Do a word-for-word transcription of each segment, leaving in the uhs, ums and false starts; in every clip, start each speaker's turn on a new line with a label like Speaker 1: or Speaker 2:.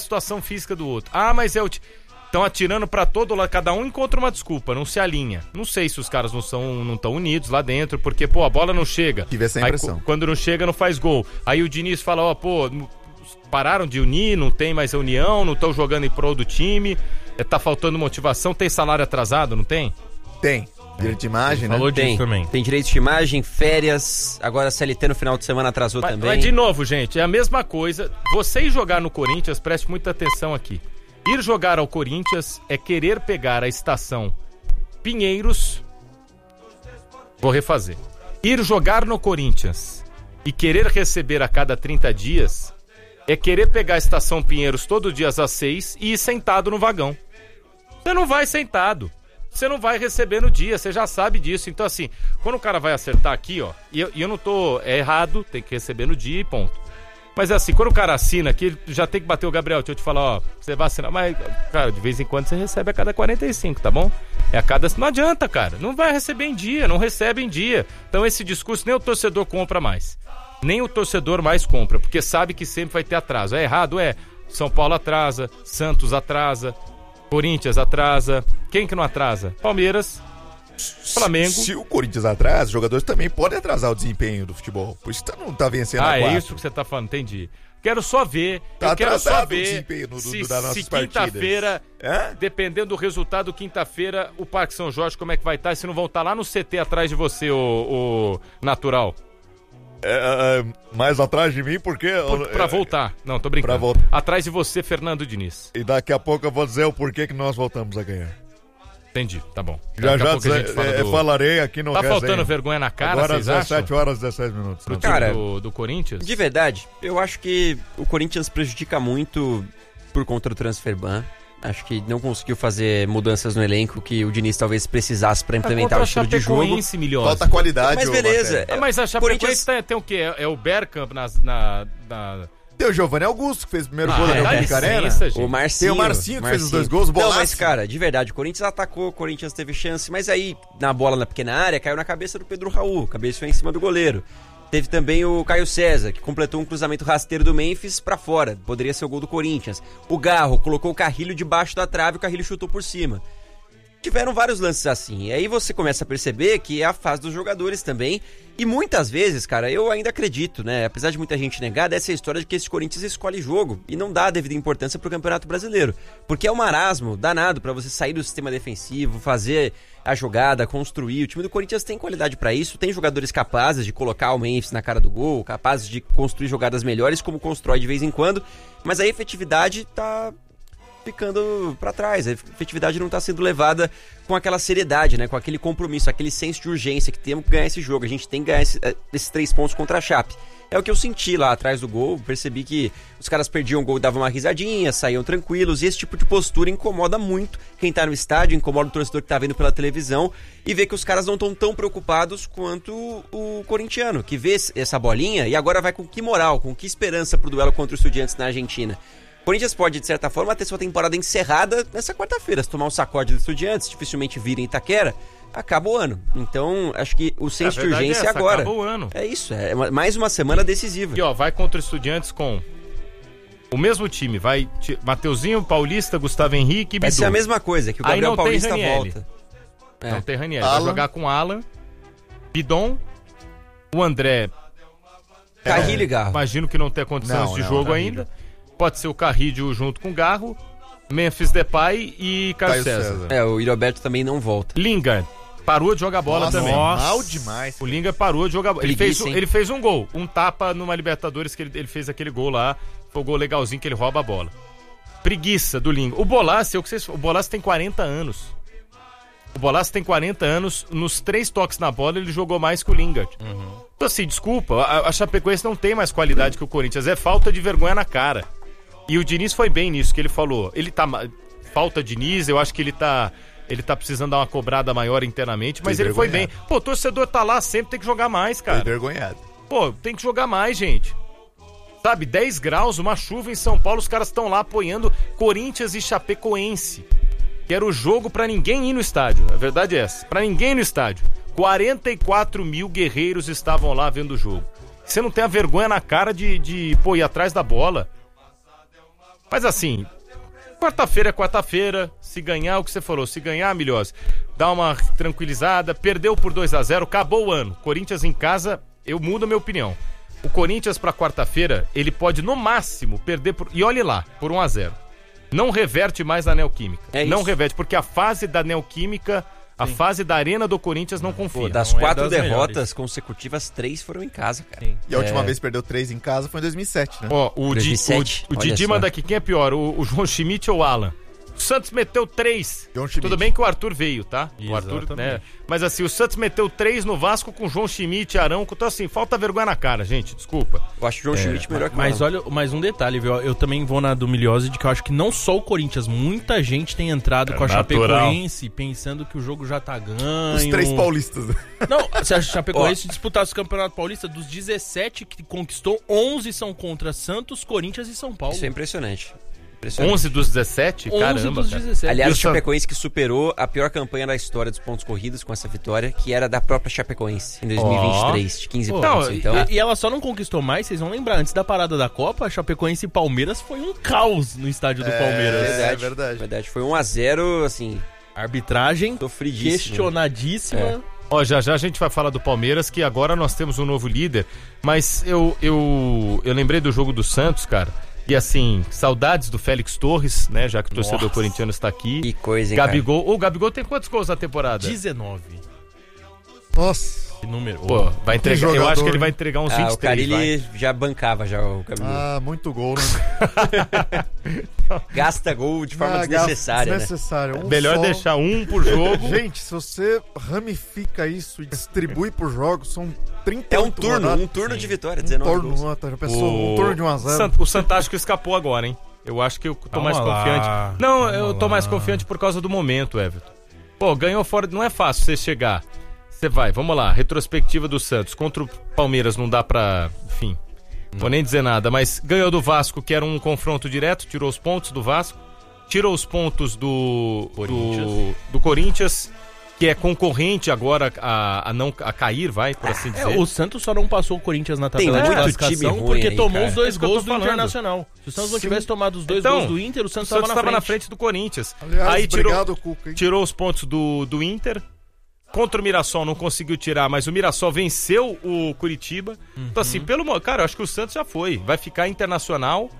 Speaker 1: situação física do outro. Ah, mas é o... Estão atirando pra todo lado, cada um encontra uma desculpa, não se alinha. Não sei se os caras não são, não estão unidos lá dentro, porque, pô, a bola não chega.
Speaker 2: Tive essa impressão.
Speaker 1: Aí, quando não chega, não faz gol. Aí o Diniz fala, ó, pô, pararam de unir, não tem mais a união, não estão jogando em prol do time, tá faltando motivação, tem salário atrasado, não tem?
Speaker 2: Tem. Direito de imagem, né?
Speaker 3: Falou disso também. Tem direito de imagem, férias, agora a C L T no final de semana atrasou
Speaker 1: mas,
Speaker 3: também.
Speaker 1: Mas de novo, gente, é a mesma coisa. Você ir jogar no Corinthians, preste muita atenção aqui. Ir jogar ao Corinthians é querer pegar a estação Pinheiros. Vou refazer. Ir jogar no Corinthians e querer receber a cada trinta dias é querer pegar a estação Pinheiros todo dia às seis e ir sentado no vagão. Você não vai sentado. Você não vai receber no dia, você já sabe disso. Então, assim, quando o cara vai acertar aqui, ó, e eu, e eu não tô é errado, tem que receber no dia e ponto. Mas é assim, quando o cara assina aqui, já tem que bater o Gabriel, deixa eu te falar, ó, você vai assinar, mas, cara, de vez em quando você recebe a cada quarenta e cinco, tá bom? É a cada... Não adianta, cara, não vai receber em dia, não recebe em dia. Então esse discurso nem o torcedor compra mais. Nem o torcedor mais compra, porque sabe que sempre vai ter atraso. É errado? É. São Paulo atrasa, Santos atrasa, Corinthians atrasa. Quem que não atrasa? Palmeiras, Flamengo.
Speaker 2: Se, se o Corinthians atrasa, os jogadores também podem atrasar o desempenho do futebol. Por isso não tá vencendo
Speaker 1: ah,
Speaker 2: a quatro.
Speaker 1: Ah, é isso que você tá falando, entendi. Quero só ver,
Speaker 2: tá
Speaker 1: eu quero só ver
Speaker 2: o desempenho do,
Speaker 1: se,
Speaker 2: do, das nossas
Speaker 1: se quinta-feira,
Speaker 2: é?
Speaker 1: dependendo do resultado, quinta-feira, o Parque São Jorge, como é que vai estar? Se não vão estar lá no C T atrás de você, o, o Natural.
Speaker 2: É, é, mais atrás de mim, porque...
Speaker 1: Por, pra
Speaker 2: é,
Speaker 1: voltar. Não, tô brincando.
Speaker 2: Pra voltar.
Speaker 1: Atrás de você, Fernando Diniz.
Speaker 2: E daqui a pouco eu vou dizer o porquê que nós voltamos a ganhar.
Speaker 1: Entendi, tá bom.
Speaker 2: Já
Speaker 1: Daqui
Speaker 2: já
Speaker 1: a pouco a gente
Speaker 2: dizer,
Speaker 1: fala
Speaker 2: é,
Speaker 1: do...
Speaker 2: falarei aqui no
Speaker 1: Tá
Speaker 2: resenha.
Speaker 1: faltando vergonha na cara,
Speaker 2: agora
Speaker 1: vocês
Speaker 2: dezessete
Speaker 1: acham?
Speaker 2: horas e dezessete minutos.
Speaker 1: Pro
Speaker 2: time
Speaker 1: cara, do, do Corinthians?
Speaker 3: De verdade, eu acho que o Corinthians prejudica muito por conta do transfer ban. Acho que não conseguiu fazer mudanças no elenco que o Diniz talvez precisasse pra implementar o estilo de jogo.
Speaker 2: Falta qualidade.
Speaker 3: Mas beleza.
Speaker 1: Ah, mas a Chapecoense
Speaker 3: Corinthians...
Speaker 1: tem, tem o quê? É, é o Bergkamp nas, na... na...
Speaker 2: Tem o Giovanni Augusto, que fez o primeiro
Speaker 1: Ah,
Speaker 2: gol da
Speaker 1: é,
Speaker 2: Neoquímica Arena.
Speaker 3: O Marcinho.
Speaker 2: Tem o Marcinho, que fez os dois gols,
Speaker 3: Não, mas cara, de verdade, o Corinthians atacou, o Corinthians teve chance, mas aí, na bola na pequena área, caiu na cabeça do Pedro Raul, cabeceou em cima do goleiro. Teve também o Caio César, que completou um cruzamento rasteiro do Memphis pra fora, poderia ser o gol do Corinthians. O Garro colocou o Carrilho debaixo da trave e o Carrilho chutou por cima. Tiveram vários lances assim, e aí você começa a perceber que é a fase dos jogadores também, e muitas vezes, cara, eu ainda acredito, né, apesar de muita gente negar, dessa história de que esse Corinthians escolhe jogo e não dá a devida importância pro Campeonato Brasileiro, porque é um marasmo danado pra você sair do sistema defensivo, fazer a jogada, construir. O time do Corinthians tem qualidade pra isso, tem jogadores capazes de colocar o Memphis na cara do gol, capazes de construir jogadas melhores, como constrói de vez em quando, mas a efetividade tá... ficando pra trás, a efetividade não tá sendo levada com aquela seriedade, né, com aquele compromisso, aquele senso de urgência que temos que ganhar esse jogo, a gente tem que ganhar esse, esses três pontos contra a Chape. É o que eu senti lá atrás do gol, percebi que os caras perdiam o gol, davam uma risadinha, saíam tranquilos, e esse tipo de postura incomoda muito quem tá no estádio, incomoda o torcedor que tá vendo pela televisão, e vê que os caras não estão tão preocupados quanto o corintiano, que vê essa bolinha e agora vai com que moral, com que esperança pro duelo contra o Estudiantes na Argentina. O Corinthians pode, de certa forma, ter sua temporada encerrada nessa quarta-feira. Se tomar um sacode dos Estudiantes, dificilmente vir em Itaquera, acaba o ano. Então, acho que o senso de urgência é agora.
Speaker 1: Acaba o ano.
Speaker 3: É isso, é mais uma semana decisiva.
Speaker 1: E ó, vai contra o Estudiantes com o mesmo time. Vai Mateuzinho, Paulista, Gustavo Henrique e Bidu.
Speaker 3: Vai ser a mesma coisa, que o Gabriel Paulista volta.
Speaker 1: É. Não tem Ranieri. Vai jogar com Alan, Bidon, o André...
Speaker 3: Carrilho e Garro.
Speaker 1: Imagino que não tem condições
Speaker 2: não,
Speaker 1: de
Speaker 2: não,
Speaker 1: jogo
Speaker 2: Carrilho.
Speaker 1: ainda. Pode ser o Carrilho junto com o Garro, Memphis Depay e Caio,
Speaker 2: Caio
Speaker 1: César.
Speaker 2: César.
Speaker 3: É, o Iroberto também não volta.
Speaker 1: Lingard parou de jogar bola
Speaker 2: Nossa,
Speaker 1: também.
Speaker 2: mal demais.
Speaker 1: O Lingard parou de jogar bola. Ele fez,
Speaker 3: Preguiça,
Speaker 1: ele fez um gol, um tapa numa Libertadores que ele, ele fez aquele gol lá. Foi o gol legalzinho que ele rouba a bola. Preguiça do Lingard. O Bolassi, é o que vocês, o Bolassi tem quarenta anos. O Bolassi tem quarenta anos. Nos três toques na bola ele jogou mais que o Lingard. Uhum. Então assim, desculpa, a, a Chapecoense não tem mais qualidade que o Corinthians. É falta de vergonha na cara. E o Diniz foi bem nisso, que ele falou. Ele tá... Falta Diniz, eu acho que ele tá... Ele tá precisando dar uma cobrada maior internamente, mas ele foi bem. Pô, o torcedor tá lá, sempre tem que jogar mais, cara.
Speaker 2: Foi envergonhado.
Speaker 1: Pô, tem que jogar mais, gente. Sabe, dez graus, uma chuva em São Paulo, os caras estão lá apoiando Corinthians e Chapecoense. Que era o jogo pra ninguém ir no estádio. A verdade é essa. Pra ninguém ir no estádio. quarenta e quatro mil guerreiros estavam lá vendo o jogo. Você não tem a vergonha na cara de, de pô, ir atrás da bola. Mas assim, quarta-feira é quarta-feira, se ganhar o que você falou, se ganhar, Milhose, dá uma tranquilizada, perdeu por dois a zero, acabou o ano. Corinthians em casa, eu mudo a minha opinião. O Corinthians pra quarta-feira, ele pode no máximo perder por... E olhe lá, por um a zero. Não reverte mais na Neoquímica.
Speaker 3: É
Speaker 1: não
Speaker 3: isso.
Speaker 1: reverte, porque a fase da Neoquímica, a
Speaker 4: Sim.
Speaker 1: fase da Arena do Corinthians não confia.
Speaker 3: Pô, das
Speaker 4: Não é
Speaker 3: quatro
Speaker 4: das
Speaker 3: derrotas
Speaker 4: melhores.
Speaker 3: consecutivas, três foram em casa, cara.
Speaker 4: Sim.
Speaker 2: E a última
Speaker 3: É.
Speaker 2: vez perdeu três em casa foi em dois mil e sete, né?
Speaker 1: Ó, o,
Speaker 3: dois mil e
Speaker 1: Di,
Speaker 3: sete,
Speaker 1: o, o
Speaker 3: olha
Speaker 1: Didi
Speaker 3: só.
Speaker 1: manda aqui, quem é pior, o, o João Schmidt ou o Alan? O Santos meteu três.
Speaker 2: João Schmidt.
Speaker 1: Tudo bem que o Arthur veio, tá? O Arthur,
Speaker 4: Exatamente.
Speaker 1: né? Mas assim, o Santos meteu três no Vasco com João Schmidt e Arão. Então assim, falta vergonha na cara, gente, desculpa.
Speaker 3: Eu acho o João Schmidt melhor que o
Speaker 4: Mas
Speaker 3: Alan.
Speaker 4: olha, mais um detalhe, viu? Eu também vou na do Milhose de que eu acho que não só o Corinthians, muita gente tem entrado
Speaker 1: É
Speaker 4: com a
Speaker 1: natural.
Speaker 4: Chapecoense pensando que o jogo já tá ganho.
Speaker 2: Os três paulistas.
Speaker 4: Não, se a Chapecoense disputasse o Campeonato Paulista, dos dezessete que conquistou, onze são contra Santos, Corinthians e São Paulo.
Speaker 3: Isso é impressionante. impressionante.
Speaker 1: onze dos dezessete?
Speaker 4: onze
Speaker 1: Caramba,
Speaker 4: dos
Speaker 1: cara.
Speaker 4: dezessete.
Speaker 3: Aliás,
Speaker 1: E
Speaker 3: o
Speaker 1: o San-
Speaker 3: Chapecoense que superou a pior campanha da história dos pontos corridos com essa vitória, que era da própria Chapecoense em dois mil e vinte e três, de quinze
Speaker 4: Pô,
Speaker 3: pontos.
Speaker 4: não,
Speaker 3: Então,
Speaker 4: e, e ela só não conquistou mais, vocês vão lembrar, antes da parada da Copa, a Chapecoense e Palmeiras foi um caos no estádio do Palmeiras.
Speaker 2: é verdade.
Speaker 3: verdade. Foi um a zero, assim,
Speaker 4: Arbitragem
Speaker 3: sofridíssimo.
Speaker 4: questionadíssima.
Speaker 3: É.
Speaker 1: Ó, já já a gente vai falar do Palmeiras, que agora nós temos um novo líder. Mas eu, eu, eu lembrei do jogo do Santos, cara. E assim, saudades do Félix Torres, né? Já que o torcedor
Speaker 4: Nossa.
Speaker 1: corintiano está aqui.
Speaker 3: Que coisa, hein,
Speaker 1: Gabigol. O Gabigol tem quantos gols na temporada?
Speaker 4: dezenove.
Speaker 2: Nossa.
Speaker 4: Que número.
Speaker 1: Pô, vai entregar. Eu
Speaker 2: jogador,
Speaker 1: acho que ele
Speaker 2: hein?
Speaker 1: vai entregar uns
Speaker 3: cara? Ah,
Speaker 1: vinte e
Speaker 3: o
Speaker 1: três. vai.
Speaker 3: Carille já bancava já o Gabigol.
Speaker 2: Ah, muito gol, né?
Speaker 3: Gasta gol de forma
Speaker 2: Ah,
Speaker 3: desnecessária, né?
Speaker 2: desnecessária. Um
Speaker 1: Melhor
Speaker 2: só.
Speaker 1: deixar um por jogo.
Speaker 2: Gente, se você ramifica isso e distribui por jogos, são trinta
Speaker 3: É um turno, um turno de vitória, dezenove gols.
Speaker 2: turno, já pensou? Um turno de um a zero.
Speaker 1: Sant- O Santástico escapou agora, hein? Eu acho que eu tô
Speaker 4: Calma
Speaker 1: mais
Speaker 4: lá,
Speaker 1: confiante. Não,
Speaker 4: calma
Speaker 1: eu tô
Speaker 4: lá.
Speaker 1: mais confiante por causa do momento, Everton. Pô, ganhou fora. Não é fácil você chegar. Você vai, vamos lá. Retrospectiva do Santos. Contra o Palmeiras não dá pra. Enfim. Não vou nem dizer nada. Mas ganhou do Vasco, que era um confronto direto. Tirou os pontos do Vasco. Tirou os pontos do.
Speaker 4: Corinthians.
Speaker 1: Do, do Corinthians. Que é concorrente agora a, a, não, a cair, vai, por assim
Speaker 4: É,
Speaker 1: dizer.
Speaker 4: o Santos só não passou o Corinthians na tabela
Speaker 3: Tem
Speaker 4: de
Speaker 3: muito
Speaker 4: classificação
Speaker 3: time ruim
Speaker 4: porque
Speaker 3: aí,
Speaker 4: tomou
Speaker 3: cara.
Speaker 4: os
Speaker 1: É
Speaker 4: dois
Speaker 1: isso que eu
Speaker 4: gols
Speaker 1: tô
Speaker 4: do
Speaker 1: falando.
Speaker 4: Internacional. Se o Santos não
Speaker 2: Sim.
Speaker 4: tivesse tomado os dois
Speaker 1: Então,
Speaker 4: gols do Inter, o
Speaker 1: O
Speaker 4: Santos
Speaker 1: Santos
Speaker 4: estava
Speaker 1: estava
Speaker 4: na
Speaker 1: na
Speaker 4: frente.
Speaker 1: frente do Corinthians.
Speaker 2: Aliás,
Speaker 1: Aí tirou,
Speaker 2: obrigado, Cuca, hein?
Speaker 1: tirou os pontos do, do Inter. Contra o Mirassol não conseguiu tirar, mas o Mirassol venceu o Curitiba. Então, assim, pelo mo- cara, eu acho que o Santos já foi. Vai ficar Internacional,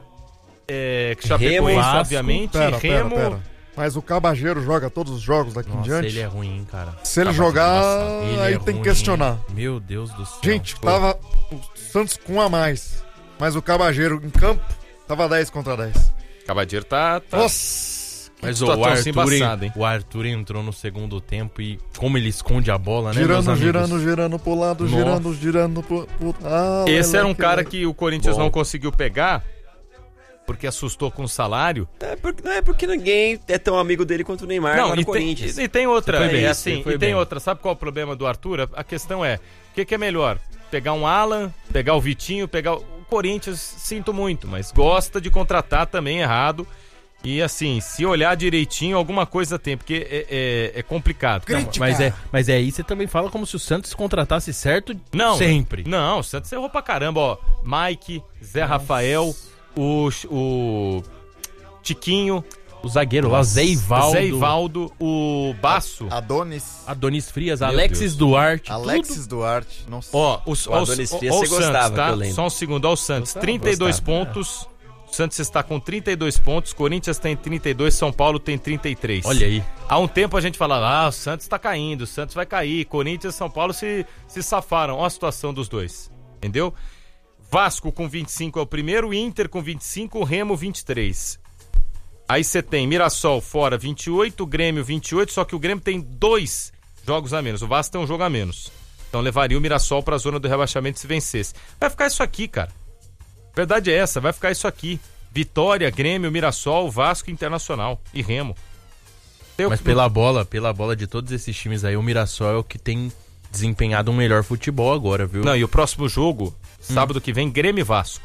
Speaker 1: é, Chapecoense,
Speaker 4: Vasco.
Speaker 1: obviamente,
Speaker 2: Pera, pera,
Speaker 1: Remo.
Speaker 2: pera. Mas o Cabageiro joga todos os jogos daqui em
Speaker 4: Nossa,
Speaker 2: diante.
Speaker 4: ele é ruim, hein, cara.
Speaker 2: Se ele
Speaker 1: Tá
Speaker 2: jogar,
Speaker 1: batendo
Speaker 4: Ele
Speaker 2: aí
Speaker 4: é
Speaker 2: tem
Speaker 4: ruim.
Speaker 2: que questionar.
Speaker 4: Meu Deus do céu.
Speaker 2: Gente,
Speaker 4: Pô,
Speaker 2: tava o Santos com um a mais. Mas o Cabageiro em campo tava dez contra dez.
Speaker 1: Cabadeiro tá. tá...
Speaker 2: Nossa!
Speaker 4: Mas o
Speaker 1: situação
Speaker 4: Arthur,
Speaker 1: embaçada, hein?
Speaker 4: o Arthur entrou no segundo tempo e como ele esconde a bola, né, meus
Speaker 2: Girando,
Speaker 4: amigos?
Speaker 2: girando, girando pro lado,
Speaker 4: Nossa.
Speaker 2: girando, girando pro... pro... Ah,
Speaker 1: Esse era um
Speaker 2: leleque,
Speaker 1: cara
Speaker 2: leleque.
Speaker 1: que o Corinthians
Speaker 3: Bom.
Speaker 1: não conseguiu pegar, porque assustou com o salário.
Speaker 3: É porque, não é porque ninguém é tão amigo dele quanto o Neymar lá no
Speaker 1: e, tem,
Speaker 3: Corinthians.
Speaker 1: e tem outra,
Speaker 4: Você foi bem,
Speaker 1: é
Speaker 4: você
Speaker 1: assim,
Speaker 4: foi
Speaker 1: e tem
Speaker 4: bem.
Speaker 1: outra. Sabe qual é o problema do Arthur? A questão é, o que, que é melhor? Pegar um Alan, pegar o Vitinho, pegar o o Corinthians, sinto muito, mas gosta de contratar também errado. E assim, se olhar direitinho, alguma coisa tem, porque é, é, é complicado.
Speaker 2: Crítica.
Speaker 4: Mas é, mas é aí você também fala como se o Santos contratasse certo
Speaker 1: Não,
Speaker 4: sempre.
Speaker 1: Não, o Santos errou pra caramba, ó. Mike, Zé Rafael, o, o Tiquinho,
Speaker 4: O zagueiro lá, Zé Ivaldo,
Speaker 1: Zé Ivaldo, o Baço.
Speaker 2: Adonis.
Speaker 4: Adonis Frias,
Speaker 1: Meu
Speaker 4: Alexis
Speaker 1: Deus.
Speaker 4: Duarte,
Speaker 2: Alexis Duarte. Não sei.
Speaker 1: Ó, os,
Speaker 3: O
Speaker 1: ó, os-
Speaker 3: Adonis
Speaker 1: ó,
Speaker 3: Frias
Speaker 1: ó, o
Speaker 3: você gostava,
Speaker 1: Santos, tá?
Speaker 3: que eu lembro.
Speaker 1: Só um segundo, ó, o Santos,
Speaker 4: Gostava,
Speaker 1: trinta e dois
Speaker 3: gostava,
Speaker 1: pontos. O Santos está com trinta e dois pontos, Corinthians tem trinta e dois, São Paulo tem trinta e três.
Speaker 4: Olha aí.
Speaker 1: Há um tempo a gente falava, ah, o Santos tá caindo, o Santos vai cair, Corinthians e São Paulo se, se safaram. Olha a situação dos dois, entendeu? Vasco com vinte e cinco é o primeiro, Inter com vinte e cinco, Remo vinte e três. Aí você tem Mirassol fora vinte e oito, Grêmio vinte e oito, só que o Grêmio tem dois jogos a menos, o Vasco tem um jogo a menos. Então levaria o Mirassol pra zona do rebaixamento se vencesse. Vai ficar isso aqui, cara. Verdade é essa, vai ficar isso aqui. Vitória, Grêmio, Mirassol, Vasco, Internacional e Remo. Eu-
Speaker 4: Mas pela bola, pela bola de todos esses times aí, o Mirassol é o que tem desempenhado um melhor futebol agora, viu?
Speaker 1: Não, e o próximo jogo, sábado que vem, Grêmio e Vasco.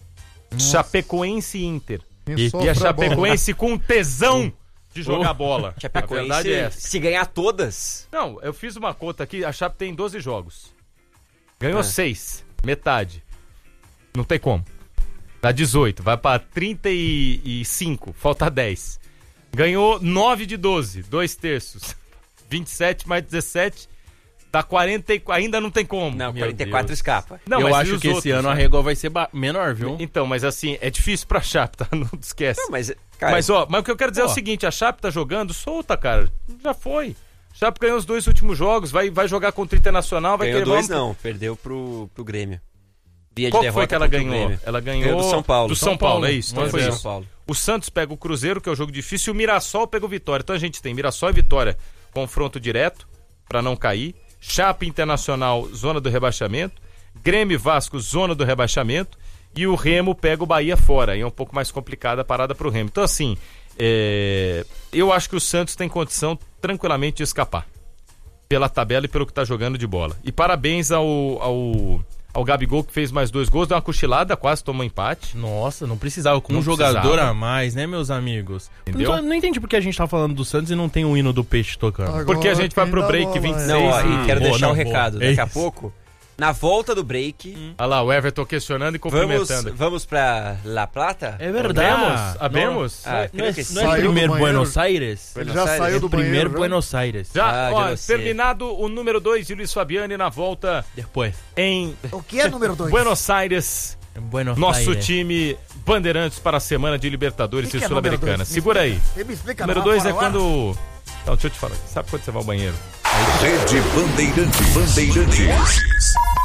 Speaker 1: Chapecoense e Inter.
Speaker 2: Quem
Speaker 4: E-
Speaker 2: sofre
Speaker 1: E a
Speaker 2: a bola.
Speaker 1: Chapecoense com tesão de jogar bola. A
Speaker 3: Chapecoense,
Speaker 1: verdade é essa.
Speaker 3: se ganhar todas,
Speaker 1: Não, eu fiz uma conta aqui, a Chape tem doze jogos. Ganhou
Speaker 3: É.
Speaker 1: seis, metade. Não tem como. Dá dezoito, vai pra trinta e cinco, falta dez. Ganhou nove de doze, dois terços. vinte e sete mais dezessete, dá quarenta e quatro, ainda não tem como.
Speaker 3: Não,
Speaker 1: Meu
Speaker 3: quarenta e quatro
Speaker 1: Deus.
Speaker 3: escapa.
Speaker 1: Não,
Speaker 4: eu
Speaker 1: mas e
Speaker 4: acho
Speaker 1: os
Speaker 4: que esse
Speaker 1: outros,
Speaker 4: ano
Speaker 1: né?
Speaker 4: a régua vai ser ba- menor, viu?
Speaker 1: Então, mas assim, é difícil pra Chape, tá? Não esquece.
Speaker 3: Não, mas, cara,
Speaker 1: Mas, ó, mas o que eu quero dizer
Speaker 4: Ó.
Speaker 1: é o seguinte, a Chape tá jogando solta, cara. Já foi. Chape ganhou os dois últimos jogos, vai, vai jogar contra o Internacional, vai
Speaker 3: ganhou
Speaker 1: querer...
Speaker 3: dois
Speaker 1: vamos-
Speaker 3: não, perdeu pro, pro Grêmio. Via de
Speaker 1: Qual que
Speaker 3: derrota
Speaker 1: foi que ela
Speaker 3: contra o
Speaker 1: ganhou?
Speaker 3: Grêmio.
Speaker 1: Ela ganhou...
Speaker 3: Ganhou do São Paulo.
Speaker 1: Do São,
Speaker 4: São
Speaker 1: Paulo,
Speaker 4: Paulo,
Speaker 1: é isso. Então
Speaker 4: um a
Speaker 1: foi
Speaker 4: zero.
Speaker 1: isso.
Speaker 3: São Paulo.
Speaker 1: O Santos pega o Cruzeiro, que é o jogo difícil, e o Mirassol pega o Vitória. Então a gente tem Mirassol e Vitória, confronto direto, pra não cair. Chape Internacional, zona do rebaixamento. Grêmio e Vasco, zona do rebaixamento. E o Remo pega o Bahia fora. E é um pouco mais complicada a parada pro Remo. Então assim, é... eu acho que o Santos tem condição tranquilamente de escapar. Pela tabela e pelo que tá jogando de bola. E parabéns ao, ao, ao Gabigol, que fez mais dois gols, deu uma cochilada, quase tomou empate.
Speaker 4: Nossa, não precisava. Com
Speaker 1: Não
Speaker 4: um jogador
Speaker 1: precisava.
Speaker 4: a mais, né, meus amigos?
Speaker 1: Entendeu?
Speaker 4: Não, tô- não entendi porque a gente tá falando do Santos e não tem o hino do Peixe tocando.
Speaker 2: Agora
Speaker 1: Porque a gente vai
Speaker 2: quem
Speaker 1: pro
Speaker 2: dá
Speaker 1: break
Speaker 2: bola,
Speaker 1: vinte e seis.
Speaker 2: é.
Speaker 3: Não, ó,
Speaker 1: Ah,
Speaker 3: e quero
Speaker 4: boa,
Speaker 3: deixar
Speaker 4: não,
Speaker 3: um
Speaker 4: boa.
Speaker 3: recado.
Speaker 4: É
Speaker 3: Daqui a
Speaker 4: isso.
Speaker 3: pouco, na volta do break,
Speaker 1: Olha lá, o Everton questionando e
Speaker 3: vamos,
Speaker 1: cumprimentando.
Speaker 3: vamos pra La Plata?
Speaker 4: É verdade.
Speaker 1: Abemos? Abemos?
Speaker 3: Ah,
Speaker 4: Não é,
Speaker 3: creio que
Speaker 4: não
Speaker 3: sim.
Speaker 4: é
Speaker 2: Saiu do
Speaker 4: primeiro
Speaker 2: banheiro.
Speaker 4: Buenos Aires?
Speaker 2: Ele
Speaker 3: Buenos
Speaker 2: já
Speaker 3: Aires,
Speaker 2: saiu
Speaker 3: é
Speaker 2: do
Speaker 4: Primeiro
Speaker 2: banheiro. já?
Speaker 4: Buenos Aires.
Speaker 1: Já,
Speaker 3: Ah,
Speaker 1: ó,
Speaker 3: eu não sei.
Speaker 1: terminado o número dois de Luiz Fabiani na volta
Speaker 4: Depois.
Speaker 1: em
Speaker 5: O que é número dois?
Speaker 1: Buenos Aires.
Speaker 4: Buenos
Speaker 1: Nosso
Speaker 4: Aires.
Speaker 1: time Bandeirantes para a semana de Libertadores
Speaker 5: Que
Speaker 1: e
Speaker 5: que é número
Speaker 1: Sul-Americana.
Speaker 5: dois? Me
Speaker 1: Segura aí.
Speaker 5: explica. Me explica.
Speaker 1: Número
Speaker 5: não,
Speaker 1: dois é
Speaker 5: fora do ar.
Speaker 1: quando... Não, deixa eu te falar. Sabe quando você vai ao banheiro?
Speaker 6: Rede Bandeirantes. Bandeirantes.